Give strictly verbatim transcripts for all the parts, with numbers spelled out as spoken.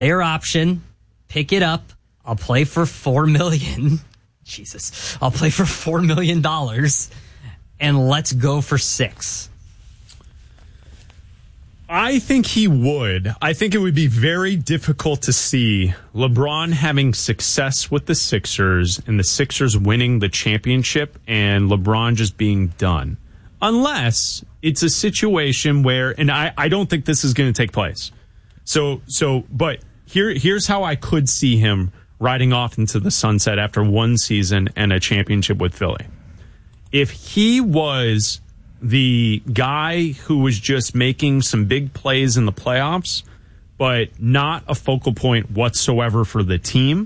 Player option, pick it up. I'll play for four million dollars. Jesus. I'll play for four million dollars, and let's go for six. I think he would. I think it would be very difficult to see LeBron having success with the Sixers and the Sixers winning the championship and LeBron just being done. Unless it's a situation where, and I, I don't think this is going to take place. So, so, but here, here's how I could see him riding off into the sunset after one season and a championship with Philly. If he was the guy who was just making some big plays in the playoffs, but not a focal point whatsoever for the team,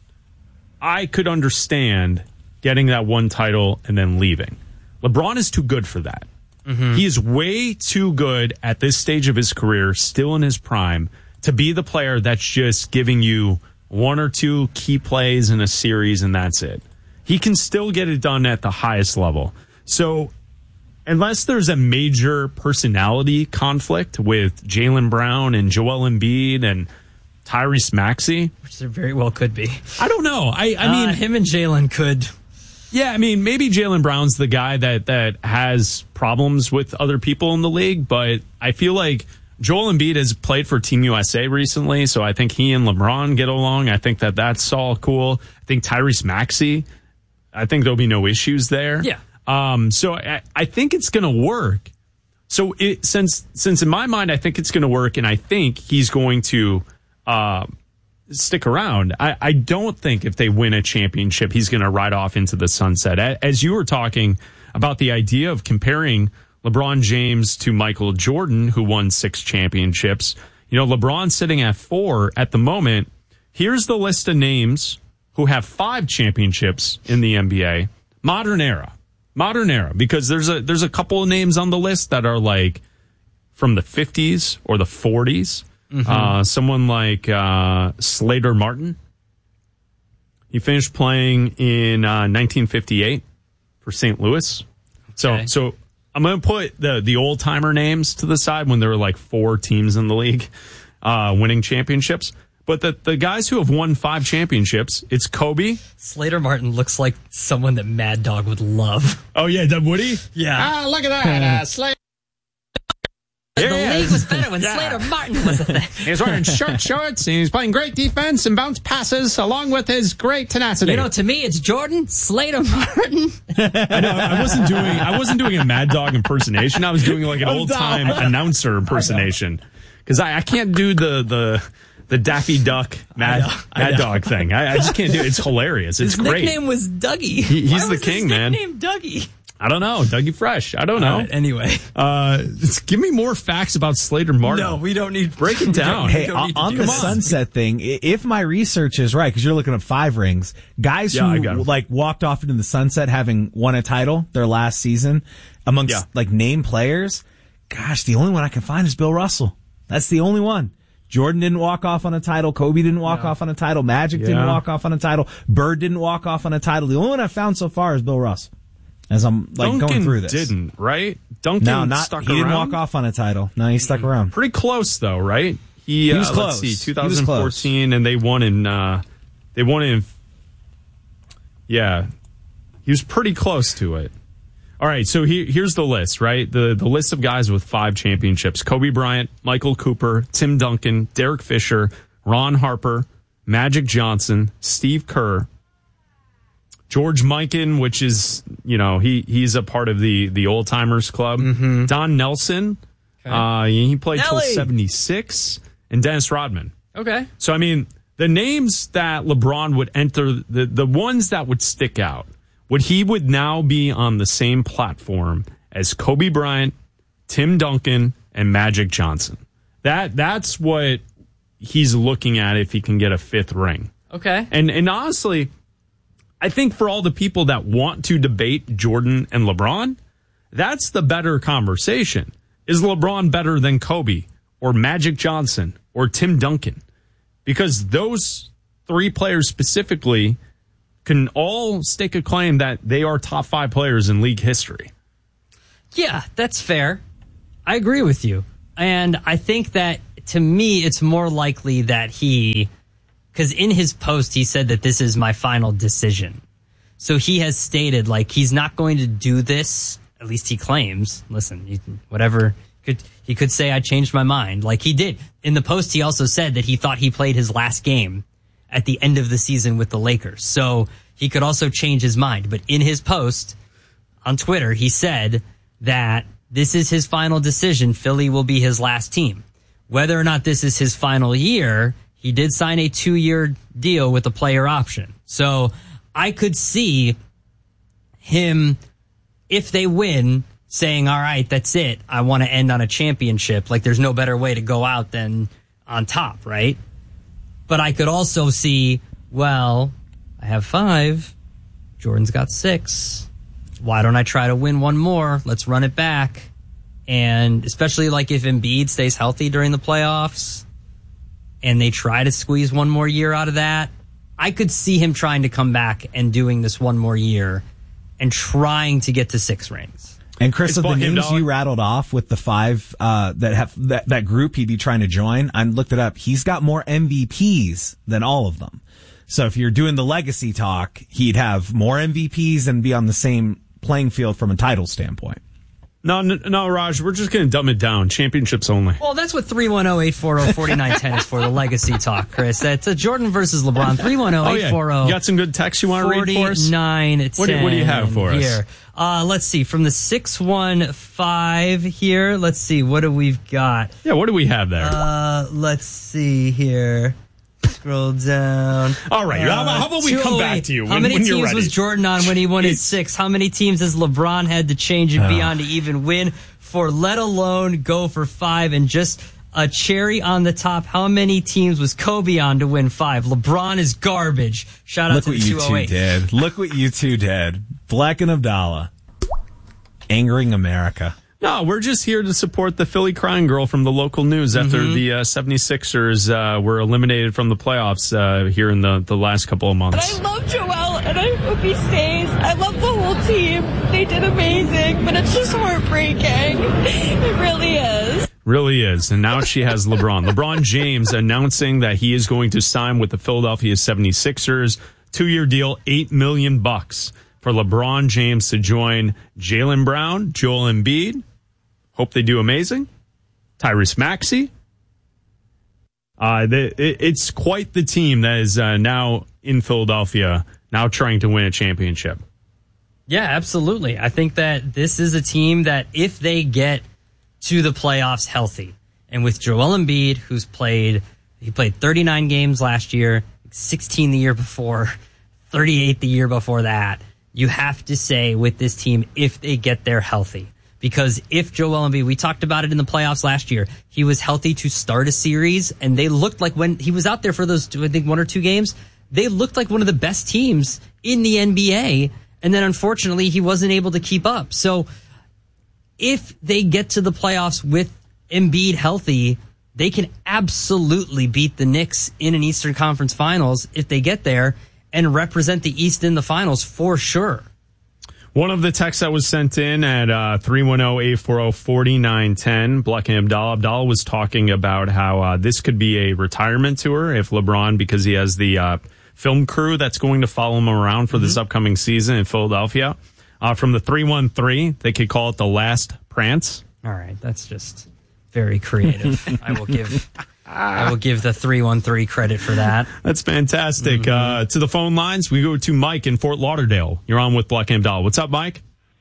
I could understand getting that one title and then leaving. LeBron is too good for that. Mm-hmm. He is way too good at this stage of his career, still in his prime, to be the player that's just giving you one or two key plays in a series and that's it. He can still get it done at the highest level. So unless there's a major personality conflict with Jaylen Brown and Joel Embiid and Tyrese Maxey, which there very well could be. I don't know. I, I mean, uh, him and Jaylen could. Yeah, I mean, maybe Jaylen Brown's the guy that, that has problems with other people in the league, but I feel like Joel Embiid has played for Team U S A recently, so I think he and LeBron get along. I think that that's all cool. I think Tyrese Maxey, I think there'll be no issues there. Yeah. Um, so I, I think it's going to work. So it, since since in my mind, I think it's going to work, and I think he's going to uh, stick around. I, I don't think if they win a championship, he's going to ride off into the sunset. As you were talking about the idea of comparing LeBron James to Michael Jordan, who won six championships, you know, LeBron's sitting at four at the moment. Here's the list of names who have five championships in the N B A. Modern era. Modern era, because there's a there's a couple of names on the list that are like from the fifties or the forties. Mm-hmm. Uh, someone like uh, Slater Martin. He finished playing in uh, nineteen fifty-eight for Saint Louis. Okay. So so I'm going to put the the old timer names to the side when there were like four teams in the league uh, winning championships. But the, the guys who have won five championships, it's Kobe. Slater Martin looks like someone that Mad Dog would love. Oh, yeah, would he? Yeah. Ah, look at that. Uh, Slater. The league was better when yeah. Slater Martin was a thing. He was wearing short shorts, and he was playing great defense and bounce passes, along with his great tenacity. You know, to me, it's Jordan, Slater Martin. I know. I wasn't doing. I wasn't doing a Mad Dog impersonation. I was doing like an old time announcer impersonation because I, I, I can't do the the. The Daffy Duck Mad, I know, I Mad Dog thing. I, I just can't do it. It's hilarious. It's his great. His nickname was Dougie. He, he's Why the was king, his man. nickname Dougie? I don't know. Dougie Fresh. I don't know. Right, anyway. Uh, give me more facts about Slater Martin. No, we don't need. Break it down. Hey, on the sunset thing, if my research is right, because you're looking at five rings, guys yeah, who like walked off into the sunset having won a title their last season amongst yeah. like name players, gosh, the only one I can find is Bill Russell. That's the only one. Jordan didn't walk off on a title. Kobe didn't walk no. off on a title. Magic yeah. didn't walk off on a title. Bird didn't walk off on a title. The only one I've found so far is Bill Russell. As I'm like Duncan going through this, didn't right? Duncan no, not stuck he around. didn't walk off on a title. No, he stuck around. Pretty close though, right? He, he was uh, close. Let's see, twenty fourteen, and they won in. Uh, they won in. Yeah, he was pretty close to it. All right, so here, here's the list, right? The the list of guys with five championships: Kobe Bryant, Michael Cooper, Tim Duncan, Derek Fisher, Ron Harper, Magic Johnson, Steve Kerr, George Mikan, which is, you know, he he's a part of the the old timers club. Mm-hmm. Don Nelson, okay. uh, he played till seventy-six, and Dennis Rodman. Okay, so I mean, the names that LeBron would enter, the the ones that would stick out. Would he would now be on the same platform as Kobe Bryant, Tim Duncan, and Magic Johnson. That that's what he's looking at if he can get a fifth ring. Okay. And and honestly, I think for all the people that want to debate Jordan and LeBron, that's the better conversation. Is LeBron better than Kobe or Magic Johnson or Tim Duncan? Because those three players specifically can all stake a claim that they are top five players in league history. Yeah, that's fair. I agree with you. And I think that to me, it's more likely that he, because in his post, he said that this is my final decision. So he has stated, like, he's not going to do this, at least he claims. Listen, you, whatever, could, he could say I changed my mind, like he did. In the post, he also said that he thought he played his last game at the end of the season with the Lakers. So he could also change his mind. But in his post on Twitter, he said that this is his final decision. Philly will be his last team. Whether or not this is his final year, he did sign a two-year deal with a player option. So I could see him, if they win, saying, all right, that's it. I want to end on a championship. Like, there's no better way to go out than on top, right? But I could also see, well, I have five. Jordan's got six. Why don't I try to win one more? Let's run it back. And especially like if Embiid stays healthy during the playoffs and they try to squeeze one more year out of that, I could see him trying to come back and doing this one more year and trying to get to six rings. And Chris, of the names you rattled off with the five uh, that have that, that group he'd be trying to join, I looked it up. He's got more M V Ps than all of them. So if you're doing the legacy talk, he'd have more M V Ps and be on the same playing field from a title standpoint. No, no, no, Raj, we're just going to dumb it down. Championships only. Well, that's what three one zero, eight four zero, four nine one zero is for, the legacy talk, Chris. That's a Jordan versus LeBron. three one zero, eight four zero. Oh, yeah. You got some good texts you want to read for us? forty-nine ten. What do, what do you have for us? Here. Uh, let's see. From the six one five here, let's see. What do we've got? Yeah, what do we have there? Uh, let's see here. Scroll down. All right. Uh, how about we come back to you when, How many when teams you're ready? was Jordan on when he won his six? How many teams has LeBron had to change and be on to even win for, let alone go for five? And just a cherry on the top, how many teams was Kobe on to win five? LeBron is garbage. Shout out Look to what the you two oh two eight. did. Look what you two did. Black and Abdallah. Angering America. No, we're just here to support the Philly crying girl from the local news after Mm-hmm. the uh, seventy-sixers uh, were eliminated from the playoffs uh, here in the, the last couple of months. And I love Joel, and I hope he stays. I love the whole team. They did amazing, but it's just heartbreaking. It really is. Really is. And now she has LeBron. LeBron James announcing that he is going to sign with the Philadelphia seventy-sixers. Two-year deal, eight million bucks for LeBron James to join Jaylen Brown, Joel Embiid. Hope they do amazing. Tyrese Maxey. Uh, the, it, it's quite the team that is uh, now in Philadelphia, now trying to win a championship. Yeah, absolutely. I think that this is a team that if they get to the playoffs healthy, and with Joel Embiid, who's played, he played thirty-nine games last year, sixteen the year before, thirty-eight the year before that, you have to say with this team, if they get there healthy. Because if Joel Embiid, we talked about it in the playoffs last year, he was healthy to start a series, and they looked like when he was out there for those, two, I think, one or two games, they looked like one of the best teams in the N B A, and then unfortunately he wasn't able to keep up. So if they get to the playoffs with Embiid healthy, they can absolutely beat the Knicks in an Eastern Conference Finals if they get there and represent the East in the finals for sure. One of the texts that was sent in at uh, three one zero, eight four zero, four nine one zero, Black and Abdallah. Abdallah was talking about how uh, this could be a retirement tour if LeBron, because he has the uh, film crew that's going to follow him around for mm-hmm. this upcoming season in Philadelphia. Uh, from the three one three, they could call it the last prance. All right, that's just very creative. I will give I will give the three one three credit for that. That's fantastic. Mm-hmm. Uh, to the phone lines, we go to Mike in Fort Lauderdale. You're on with Black and Abdallah. What's up, Mike?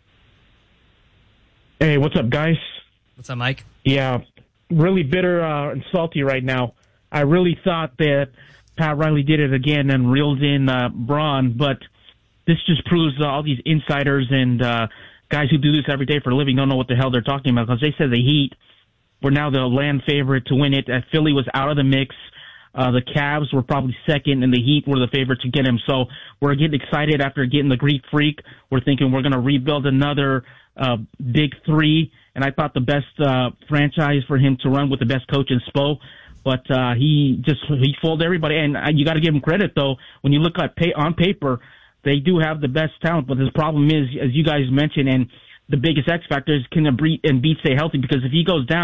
Hey, what's up, guys? What's up, Mike? Yeah, really bitter uh, and salty right now. I really thought that Pat Riley did it again and reeled in uh, Braun, but this just proves uh, all these insiders and uh, guys who do this every day for a living don't know what the hell they're talking about, because they said the Heat were now the land favorite to win it. Uh, Philly was out of the mix. Uh, the Cavs were probably second, and the Heat were the favorite to get him. So we're getting excited after getting the Greek Freak. We're thinking we're going to rebuild another uh, big three, and I thought the best uh, franchise for him to run with the best coach in Spo. But uh, he just he fooled everybody, and uh, you got to give him credit though. When you look at pay, on paper, they do have the best talent. But the problem is, as you guys mentioned, and the biggest X factor is can Embiid stay healthy? Because if he goes down,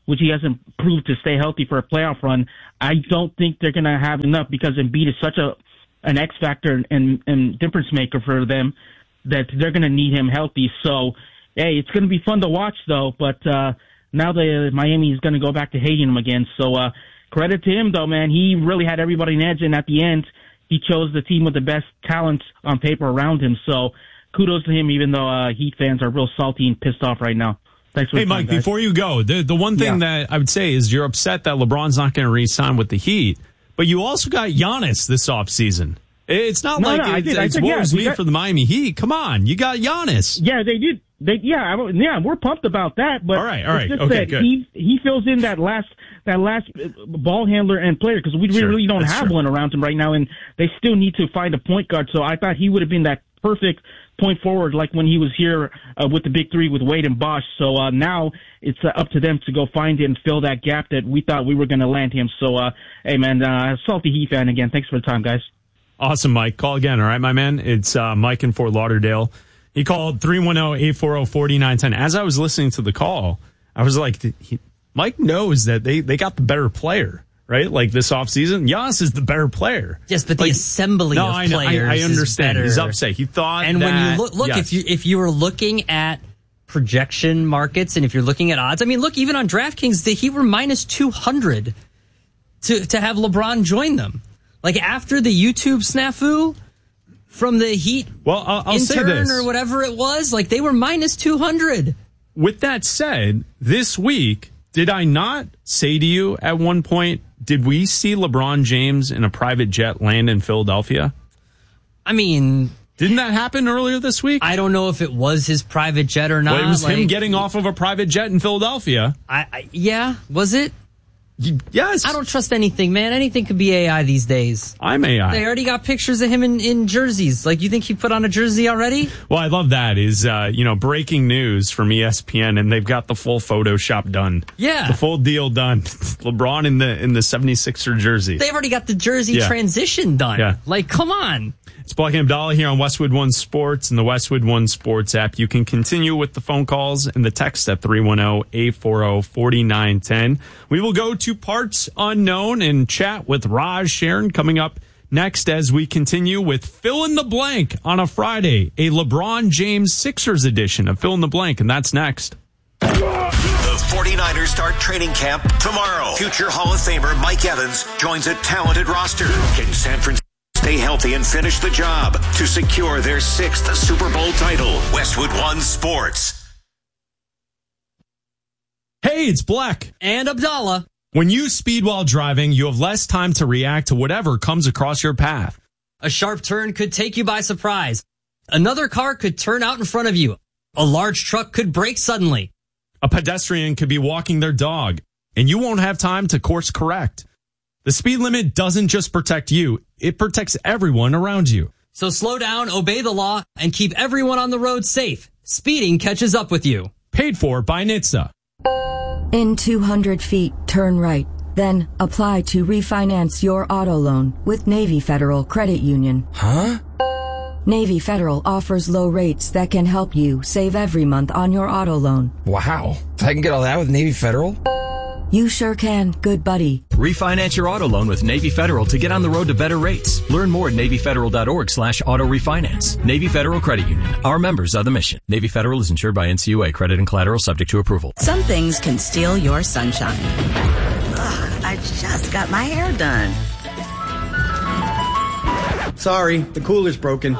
which he hasn't proved to stay healthy for a playoff run, I don't think they're going to have enough because Embiid is such a an X factor and, and difference maker for them that they're going to need him healthy. So, hey, it's going to be fun to watch, though. But uh, now the Miami is going to go back to hating him again. So uh, credit to him, though, man. He really had everybody on edge, and at the end, he chose the team with the best talent on paper around him. So kudos to him, even though uh, Heat fans are real salty and pissed off right now. Thanks for Hey, the time, Mike, guys. before you go, the, the one thing Yeah. that I would say is you're upset that LeBron's not going to re-sign with the Heat, but you also got Giannis this offseason. It's not No, like no, I it's, did. I it's said, woe yeah, is we me got- for the Miami Heat. Come on, you got Giannis. Yeah, they did. They yeah, I, yeah, we're pumped about that. But All right, all it's right. just Okay, that good. he he fills in that last that last ball handler and player because we Sure, really don't that's have true. one around him right now, and they still need to find a point guard. So I thought he would have been that perfect point forward, like when he was here uh, with the big three with Wade and Bosh. So uh, now it's uh, up to them to go find it and fill that gap that we thought we were going to land him. So uh, hey, man, uh, salty Heat fan again. Thanks for the time, guys. Awesome, Mike. Call again, all right, my man? It's uh, Mike in Fort Lauderdale. He called three one zero, eight four zero, four nine one zero. As I was listening to the call, I was like, he, Mike knows that they, they got the better player, right? Like this offseason, Giannis is the better player. Yes, but Like, the assembly no, of I know, I- players I understand. is He's better. upset. He thought And that, when you look, look yes. if you if you were looking at projection markets and if you're looking at odds, I mean, look, even on DraftKings, the Heat were minus two hundred to to have LeBron join them. Like after the YouTube snafu from the Heat well, I'll, I'll say intern this. or whatever it was, like they were minus two hundred. With that said, this week, did I not say to you at one point, did we see LeBron James in a private jet land in Philadelphia? I mean, Didn't that happen earlier this week? I don't know if it was his private jet or not. Well, it was him like, getting off of a private jet in Philadelphia. I, I, yeah, was it? Yes. I don't trust anything, man. Anything could be A I these days. I'm A I. They already got pictures of him in, in jerseys. Like, you think he put on a jersey already? Well, I love that is, uh, you know, breaking news from E S P N, and they've got the full Photoshop done. Yeah. The full deal done. LeBron in the in the seventy-sixer jersey. They've already got the jersey Yeah. transition done. Yeah. Like, come on. It's Black and Abdallah here on Westwood One Sports and the Westwood One Sports app. You can continue with the phone calls and the text at three one zero, eight four zero, four nine one zero. We will go to Parts Unknown and chat with Raj Sharon coming up next as we continue with Fill in the Blank on a Friday, a LeBron James Sixers edition of Fill in the Blank, and that's next. The forty-niners start training camp tomorrow. Future Hall of Famer Mike Evans joins a talented roster. Can San Francisco stay healthy and finish the job to secure their sixth Super Bowl title? Westwood One Sports. Hey, it's Black. And Abdallah. When you speed while driving, you have less time to react to whatever comes across your path. A sharp turn could take you by surprise. Another car could turn out in front of you. A large truck could brake suddenly. A pedestrian could be walking their dog, and you won't have time to course correct. The speed limit doesn't just protect you, it protects everyone around you. So slow down, obey the law, and keep everyone on the road safe. Speeding catches up with you. Paid for by N H T S A. In two hundred feet, turn right. Then apply to refinance your auto loan with Navy Federal Credit Union. Huh? Navy Federal offers low rates that can help you save every month on your auto loan. Wow. I can get all that with Navy Federal? You sure can, good buddy. Refinance your auto loan with Navy Federal to get on the road to better rates. Learn more at NavyFederal.org slash auto refinance. Navy Federal Credit Union. Our members are the mission. Navy Federal is insured by N C U A. Credit and collateral subject to approval. Some things can steal your sunshine. Ugh, I just got my hair done. Sorry, the cooler's broken.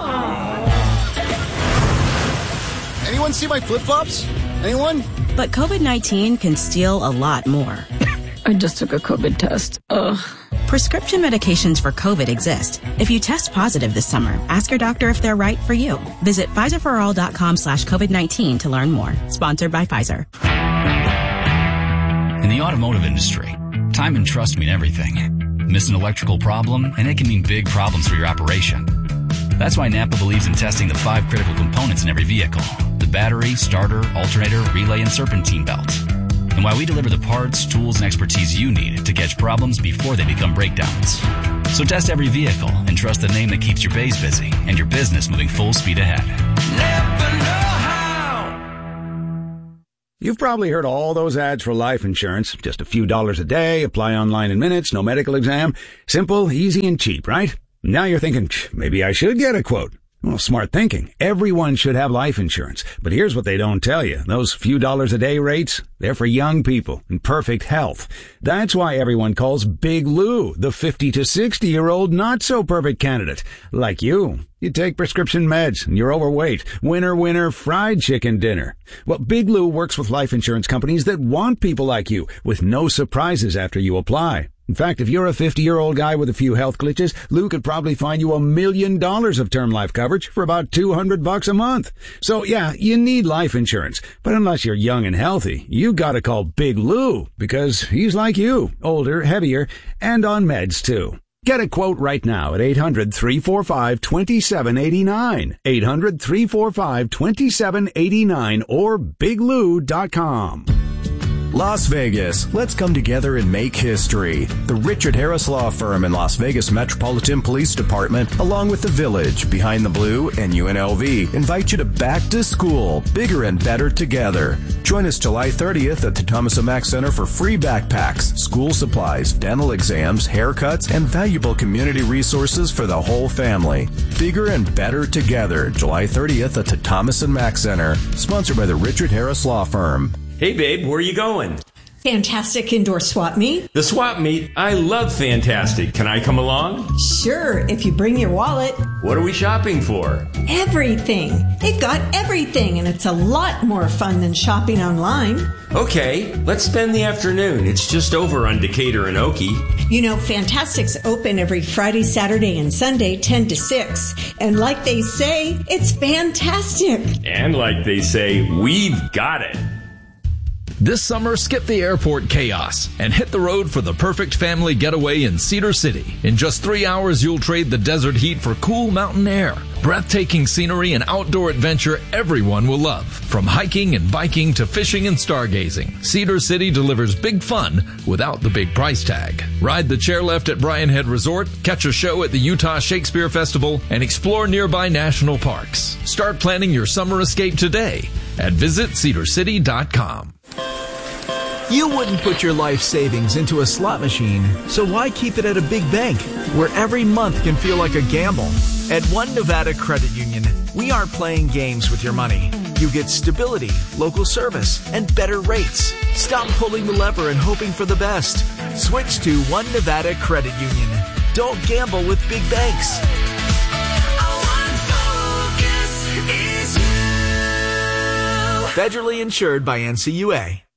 Anyone see my flip-flops? Anyone? But COVID nineteen can steal a lot more. I just took a COVID test. Ugh. Prescription medications for COVID exist. If you test positive this summer, ask your doctor if they're right for you. Visit Pfizerforall.com slash COVID-19 to learn more. Sponsored by Pfizer. In the automotive industry, time and trust mean everything. Miss an electrical problem, and it can mean big problems for your operation. That's why Napa believes in testing the five critical components in every vehicle: the battery, starter, alternator, relay, and serpentine belt. And why we deliver the parts, tools, and expertise you need to catch problems before they become breakdowns. So test every vehicle and trust the name that keeps your bays busy and your business moving full speed ahead. Never know how. You've probably heard all those ads for life insurance. Just a few dollars a day, apply online in minutes, no medical exam. Simple, easy, and cheap, right? Now you're thinking, maybe I should get a quote. Well, smart thinking. Everyone should have life insurance. But here's what they don't tell you. Those few dollars a day rates, they're for young people in perfect health. That's why everyone calls Big Lou the fifty to sixty year old not so perfect candidate. Like you. You take prescription meds and you're overweight. Winner, winner, fried chicken dinner. Well, Big Lou works with life insurance companies that want people like you with no surprises after you apply. In fact, if you're a fifty-year-old guy with a few health glitches, Lou could probably find you a million dollars of term life coverage for about two hundred bucks a month. So yeah, you need life insurance. But unless you're young and healthy, you gotta call Big Lou because he's like you, older, heavier, and on meds too. Get a quote right now at eight hundred, three four five, two seven eight nine, eight hundred, three four five, two seven eight nine or big lou dot com. Las Vegas, let's come together and make history. The Richard Harris Law Firm and Las Vegas Metropolitan Police Department, along with the Village, Behind the Blue, and U N L V, invite you to Back to School, bigger and better together. Join us July thirtieth at the Thomas and Mack Center for free backpacks, school supplies, dental exams, haircuts, and valuable community resources for the whole family. Bigger and better together, July thirtieth at the Thomas and Mack Center, sponsored by the Richard Harris Law Firm. Hey, babe, where are you going? Fantastic Indoor Swap Meet. The Swap Meet? I love Fantastic. Can I come along? Sure, if you bring your wallet. What are we shopping for? Everything. They've got everything, and it's a lot more fun than shopping online. Okay, let's spend the afternoon. It's just over on Decatur and Okie. You know, Fantastic's open every Friday, Saturday, and Sunday, ten to six. And like they say, it's fantastic. And like they say, we've got it. This summer, skip the airport chaos and hit the road for the perfect family getaway in Cedar City. In just three hours, you'll trade the desert heat for cool mountain air, breathtaking scenery, and outdoor adventure everyone will love. From hiking and biking to fishing and stargazing, Cedar City delivers big fun without the big price tag. Ride the chairlift at Bryan Head Resort, catch a show at the Utah Shakespeare Festival, and explore nearby national parks. Start planning your summer escape today at visit cedar city dot com. You wouldn't put your life savings into a slot machine, so why keep it at a big bank where every month can feel like a gamble? At One Nevada Credit Union, we aren't playing games with your money. You get stability, local service, and better rates. Stop pulling the lever and hoping for the best. Switch to One Nevada Credit Union. Don't gamble with big banks. Federally insured by N C U A.